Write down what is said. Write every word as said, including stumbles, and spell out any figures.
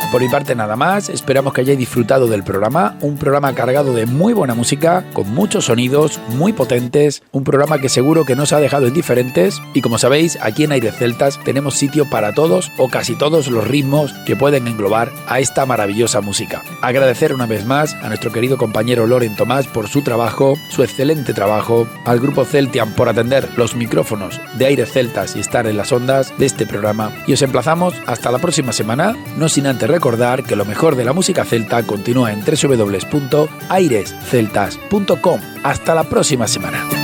Por mi parte nada más, esperamos que hayáis disfrutado del programa, un programa cargado de muy buena música, con muchos sonidos muy potentes, un programa que seguro que no os ha dejado indiferentes y como sabéis, aquí en Aires Celtas tenemos sitio para todos o casi todos los ritmos que pueden englobar a esta maravillosa música. Agradecer una vez más a nuestro querido compañero Loren Tomás por su trabajo, su excelente trabajo, al grupo Celtian por atender los micrófonos de Aires Celtas y estar en las ondas de este programa y os emplazamos hasta la próxima semana, no sin antes recordar que lo mejor de la música celta continúa en doble u doble u doble u punto aires celtas punto com. Hasta la próxima semana.